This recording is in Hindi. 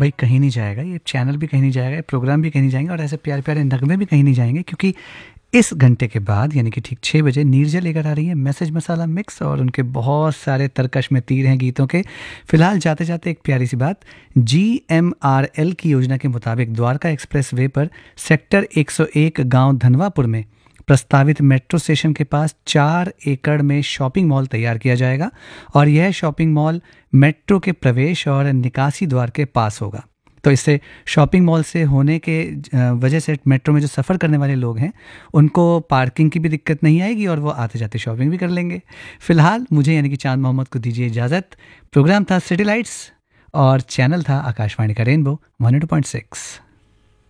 भाई कहीं नहीं जाएगा, ये चैनल भी कहीं नहीं जाएगा, ये प्रोग्राम भी कहीं नहीं जाएंगे और ऐसे प्यारे प्यारे नगमे भी कहीं नहीं जाएंगे, क्योंकि इस घंटे के बाद यानी कि ठीक 6 बजे नीरजा लेकर आ रही है मैसेज मसाला मिक्स, और उनके बहुत सारे तरकश में तीर हैं गीतों के। फिलहाल जाते जाते एक प्यारी सी बात, GMRL की योजना के मुताबिक द्वारका एक्सप्रेस वे पर सेक्टर 101 गांव धनवापुर में प्रस्तावित मेट्रो स्टेशन के पास 4 एकड़ में शॉपिंग मॉल तैयार किया जाएगा, और यह शॉपिंग मॉल मेट्रो के प्रवेश और निकासी द्वार के पास होगा। तो इससे शॉपिंग मॉल से होने के वजह से मेट्रो में जो सफ़र करने वाले लोग हैं उनको पार्किंग की भी दिक्कत नहीं आएगी और वो आते जाते शॉपिंग भी कर लेंगे। फ़िलहाल मुझे यानी कि चांद मोहम्मद को दीजिए इजाज़त। प्रोग्राम था सिटी लाइट्स और चैनल था आकाशवाणी का रेनबो 102.6।